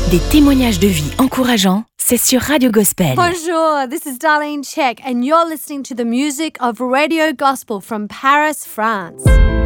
Des témoignages de vie encourageants, c'est sur Radio Gospel. Bonjour, this is Darlene Check and you're listening to the music of Radio Gospel from Paris, France.